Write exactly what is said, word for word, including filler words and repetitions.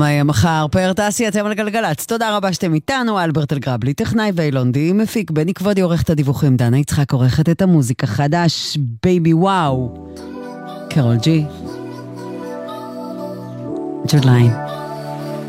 מחר פאר תעשי, אתם על גלגלץ. תודה רבה שאתם איתנו. אלברט אלגרבלי, טכנאי ואילונדי, מפיק בני כבודי, עורכת הדיווחים דנה יצחק, עורכת את המוזיקה. חדש, בייבי וואו, קרול ג'י, ג'וד ליין.